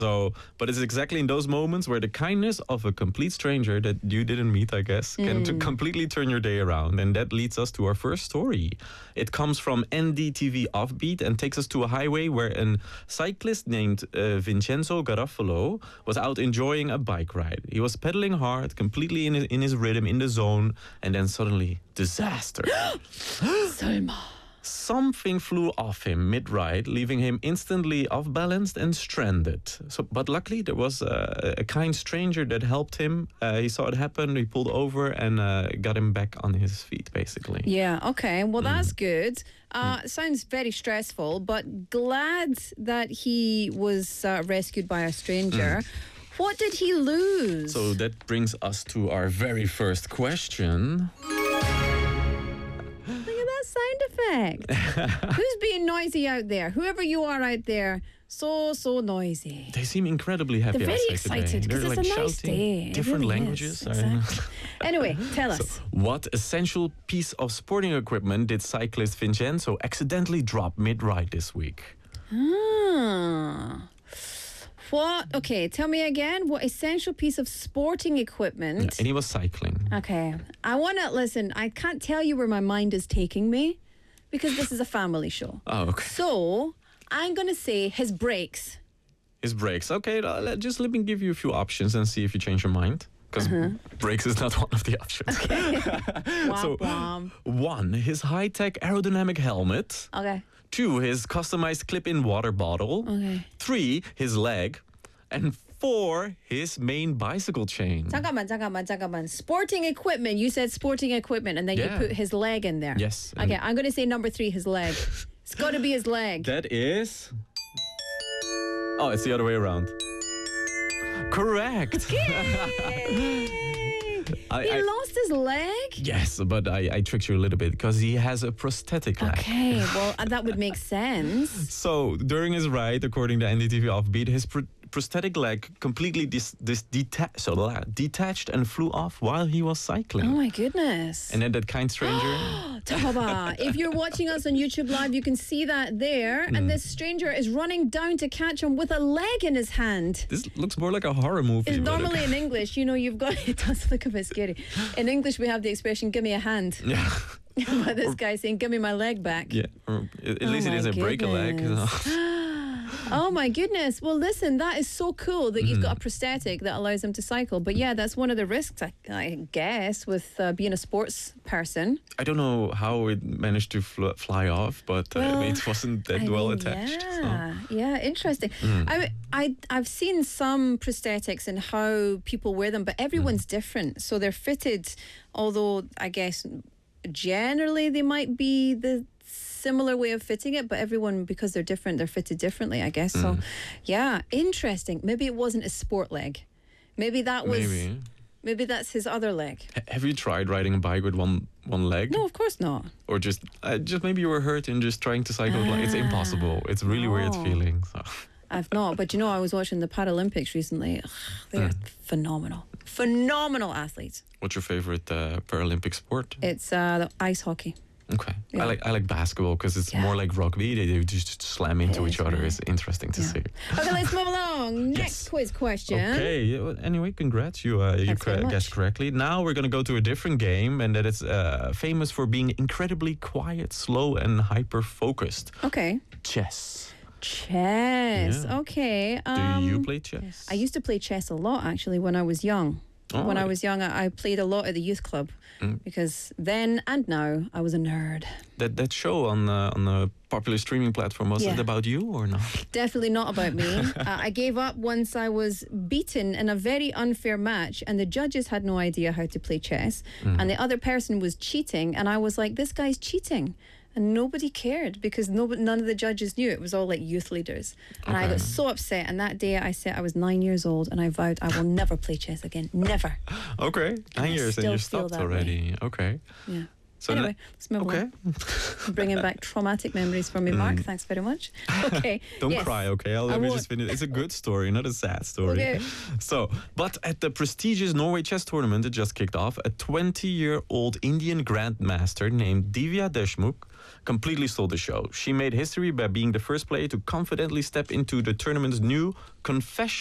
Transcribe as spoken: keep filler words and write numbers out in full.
So, but it's exactly in those moments where the kindness of a complete stranger that you didn't meet, I guess, can to completely turn your day around. And that leads us to our first story. It comes from N D T V Offbeat and takes us to a highway where a cyclist named uh, Vincenzo Garofalo was out enjoying a bike ride. He was pedaling hard, completely in his, in his rhythm, in the zone, and then suddenly, disaster. Selma. Something flew off him mid-ride, leaving him instantly off-balanced and stranded. So, but luckily, there was a, a kind stranger that helped him. Uh, he saw it happen, he pulled over and uh, got him back on his feet, basically. Yeah, okay. Well, that's good. Uh, sounds very stressful, but glad that he was uh, rescued by a stranger. What did he lose? So that brings us to our very first question. Sound effect. Who's being noisy out there? Whoever you are out there, so so noisy. They seem incredibly happy. They're very outside excited today. because They're it's like a nice shouting day. It different really languages. is. Exactly. Anyway, tell us. So, what essential piece of sporting equipment did cyclist Vincenzo accidentally drop mid-ride this week? Ah. What? Okay, tell me again. What essential piece of sporting equipment? Yeah, and he was cycling. Okay. I want to listen. I can't tell you where my mind is taking me because this is a family show. Oh, okay. So I'm going to say his brakes. His brakes. Okay, uh, let- just let me give you a few options and see if you change your mind. Because brakes is not one of the options. Womp So, womp. one, his high-tech aerodynamic helmet. Okay. Two, his customized clip-in water bottle. Okay. Three, his leg. And four, his main bicycle chain. 잠깐만, 잠깐만, 잠깐만. Sporting equipment. You said sporting equipment, and then Yeah. you put his leg in there. Yes, Okay, and- I'm going to say number three, his leg. It's got to be his leg. That is... Oh, it's the other way around. Correct. I, He I- lost his leg? yes, but I, I tricked you a little bit because he has a prosthetic leg. Okay, well, uh, that would make sense. So during his ride, according to N D T V Offbeat, his pr- prosthetic leg completely dis- dis- deta- so, uh, detached and flew off while he was cycling. Oh, my goodness. And then that kind stranger... Taba, if you're watching us on YouTube Live, you can see that there. And this stranger is running down to catch him with a leg in his hand. This looks more like a horror movie. It's but it- normally in English, you know, you've got, it does look a bit scary. In English, we have the expression, give me a hand. Yeah. But this guy saying, give me my leg back. Yeah. Or at Oh least it my doesn't break a leg. goodness. Oh my goodness. Well, listen, that is so cool that you've got a prosthetic that allows him to cycle. But yeah, that's one of the risks, I, I guess, with uh, being a sports person. I don't know how it managed to fl- fly off, but uh, Well, it wasn't that I well mean, attached. so. Yeah, yeah, interesting. I, I, I've seen some prosthetics and how people wear them, but everyone's different. So they're fitted, although I guess generally they might be the similar way of fitting it, but everyone, because they're different, they're fitted differently, I guess. So, yeah, interesting. Maybe it wasn't a sport leg. Maybe that was. Maybe. Maybe that's his other leg. H- Have you tried riding a bike with one one leg? No, of course not. Or just uh, just maybe you were hurt and just trying to cycle. with like, it's impossible. It's really weird no. feeling. So. I've not, but you know, I was watching the Paralympics recently. Ugh, they're phenomenal, phenomenal athletes. What's your favorite uh, Paralympic sport? It's uh, the ice hockey. Okay, Yeah. I like I like basketball because it's Yeah. more like rugby. They, they just slam into It each is, other. right? It's interesting to Yeah. see. Okay, let's move along. Next Yes. quiz question. Okay. yeah, well, Anyway, congrats. You uh, you Thanks very cra- much. guessed correctly. Now we're gonna go to a different game, and that is uh, famous for being incredibly quiet, slow, and hyper focused. Okay. Chess. Chess. Yeah. Okay. Do Um, you play chess? I used to play chess a lot actually when I was young. Oh, when I yeah. was young, I I played a lot at the youth club Mm. because then and now I was a nerd. That that show on uh, on a popular streaming platform, was Yeah. it about you or not? Definitely not about me. uh, I gave up once I was beaten in a very unfair match, and the judges had no idea how to play chess, and the other person was cheating, and I was like, "This guy's cheating." And nobody cared because nobody, none of the judges knew. It was all like youth leaders. And I Okay. got so upset. And that day I said I was nine years old and I vowed I will never play chess again. Never. Okay, nine I years and still you feel stopped that already. Okay. Yeah. So anyway, ne- let's move okay. on. Bringing back traumatic memories for me, Mark. Thanks very much. Okay. Don't yes. cry, okay? I'll, I let me won't. just finish. It's a good story, not a sad story. Okay. So, but at the prestigious Norway chess tournament that just kicked off, a twenty-year-old Indian grandmaster named Divya Deshmukh completely stole the show. She made history by being the first player to confidently step into the tournament's new confession